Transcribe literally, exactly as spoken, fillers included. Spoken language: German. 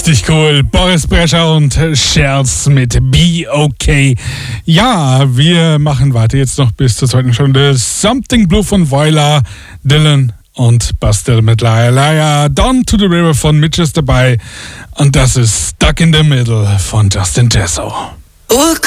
Richtig cool. Boris Brejcha und Scherz mit Be Okay. Ja, wir machen weiter jetzt noch bis zur zweiten Stunde. Something Blue von Voila, Dylan und Bastille mit Liar Liar. Down to the River von Mitch ist dabei. Und das ist Stuck in the Middle von Justin Tesso. What